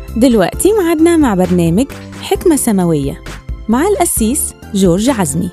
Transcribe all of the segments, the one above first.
دلوقتي معادنا مع برنامج حكمة سماوية مع القسيس جورج عزمي.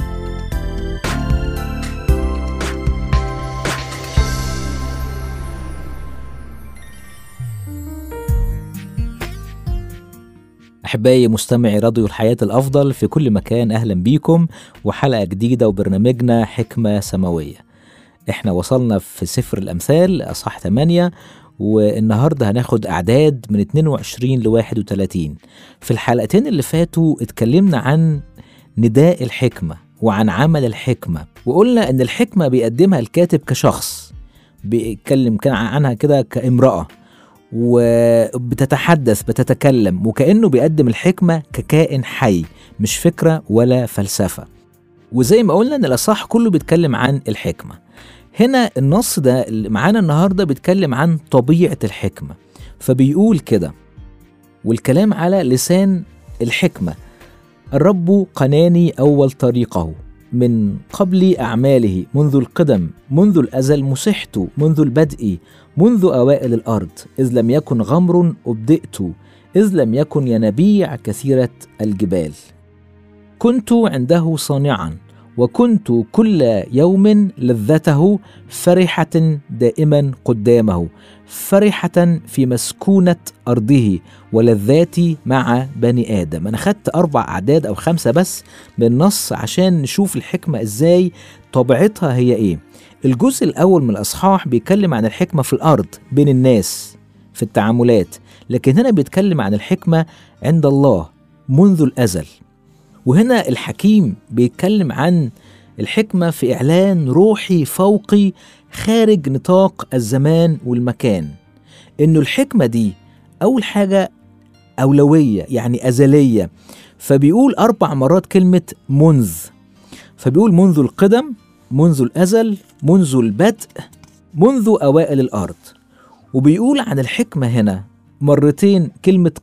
أحبائي مستمعي راديو الحياة الأفضل في كل مكان، أهلا بيكم وحلقة جديدة وبرنامجنا حكمة سماوية. إحنا وصلنا في سفر الأمثال أصحاح 8، والنهاردة هناخد أعداد من 22 ل 31. في الحلقتين اللي فاتوا اتكلمنا عن نداء الحكمة وعن عمل الحكمة، وقلنا إن الحكمة بيقدمها الكاتب كشخص، بيتكلم كان عنها كده كامرأة وبتتحدث بتتكلم، وكأنه بيقدم الحكمة ككائن حي، مش فكرة ولا فلسفة. وزي ما قلنا إن الأصحاح كله بيتكلم عن الحكمة. هنا النص ده اللي معانا النهاردة بيتكلم عن طبيعة الحكمة، فبيقول كده: والكلام على لسان الحكمة، الرب قناني أول طريقه من قبل أعماله، منذ القدم، منذ الأزل مسحت، منذ البدء، منذ أوائل الأرض، إذ لم يكن غمر أبدئت، إذ لم يكن ينابيع كثيرة الجبال. كنت عنده صانعا، وكنت كل يوم لذته، فرحة دائما قدامه، فرحة في مسكونة أرضه، ولذاتي مع بني آدم. أنا خدت 4 أعداد أو 5 بس من النص عشان نشوف الحكمة إزاي طبيعتها هي إيه. الجزء الأول من الأصحاح بيتكلم عن الحكمة في الأرض بين الناس في التعاملات، لكن هنا بيتكلم عن الحكمة عند الله منذ الأزل. وهنا الحكيم بيتكلم عن الحكمة في إعلان روحي فوقي خارج نطاق الزمان والمكان. إنه الحكمة دي أول حاجة أولوية، يعني أزلية. فبيقول 4 مرات كلمة منذ، فبيقول منذ القدم، منذ الأزل، منذ البدء، منذ أوائل الأرض. وبيقول عن الحكمة هنا مرتين كلمة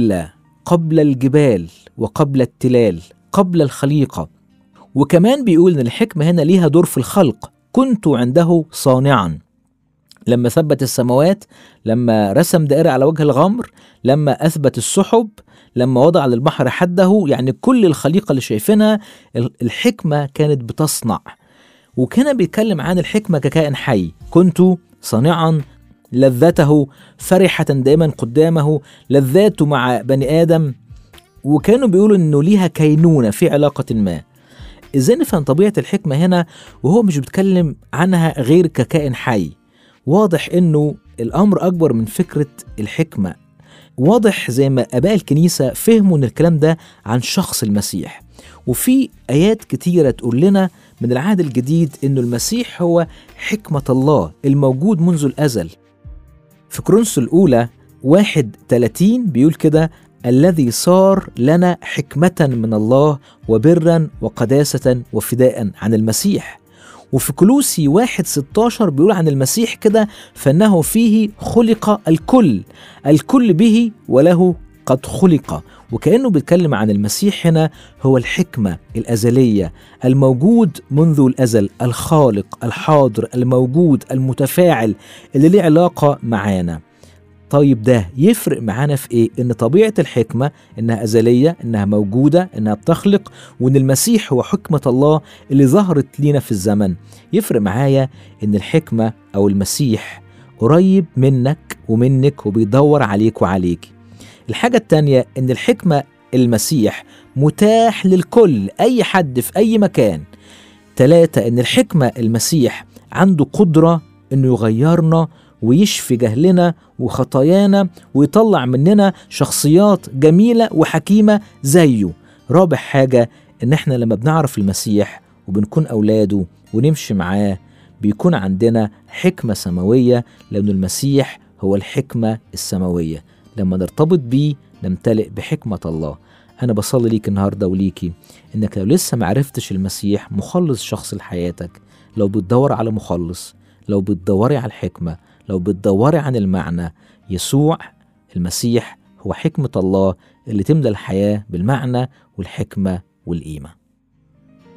قبل الجبال وقبل التلال، قبل الخليقة. وكمان بيقول إن الحكمة هنا ليها دور في الخلق. كنت عنده صانعا، لما ثبت السماوات، لما رسم دائرة على وجه الغمر، لما أثبت السحب، لما وضع للبحر حده، يعني كل الخليقة اللي شايفينها الحكمة كانت بتصنع. وكان بيتكلم عن الحكمة ككائن حي. كنت صانعا، لذته، فرحة دائما قدامه، لذاته مع بني آدم. وكانوا بيقولوا إنه ليها كينونة في علاقة ما. إزاي نفهم طبيعة الحكمة هنا وهو مش بيتكلم عنها غير ككائن حي؟ واضح إنه الأمر أكبر من فكرة الحكمة. واضح زي ما آباء الكنيسة فهموا إن الكلام ده عن شخص المسيح. وفي آيات كتيرة تقول لنا من العهد الجديد إنه المسيح هو حكمة الله الموجود منذ الأزل. في كورنثوس الأولى 1:30 بيقول كده: الذي صار لنا حكمة من الله وبرا وقداسة وفداء، عن المسيح. وفي كولوسي 1:16 بيقول عن المسيح كده: فإنه فيه خلق الكل به وله قد خلق. وكأنه بيتكلم عن المسيح هنا هو الحكمة الأزلية، الموجود منذ الأزل، الخالق الحاضر الموجود المتفاعل اللي له علاقة معانا. طيب ده يفرق معانا في ايه؟ ان طبيعة الحكمة انها ازلية، انها موجودة، انها بتخلق، وان المسيح هو حكمة الله اللي ظهرت لينا في الزمن. يفرق معايا ان الحكمة او المسيح قريب منك ومنك وبيدور عليك وعليك. الحاجة التانية ان الحكمة المسيح متاح للكل، اي حد في اي مكان. 3 ان الحكمة المسيح عنده قدرة انه يغيرنا ويشفي جهلنا وخطايانا ويطلع مننا شخصيات جميلة وحكيمة زيه. رابع حاجة ان احنا لما بنعرف المسيح وبنكون اولاده ونمشي معاه بيكون عندنا حكمة سماوية، لأن المسيح هو الحكمة السماوية. لما نرتبط بيه نمتلئ بحكمة الله. أنا بصلي ليك النهاردة وليكي إنك لو لسه معرفتش المسيح مخلص شخص لحياتك، لو بتدور على مخلص، لو بتدوري على الحكمة، لو بتدوري عن المعنى، يسوع المسيح هو حكمة الله اللي تملى الحياة بالمعنى والحكمة والقيمة.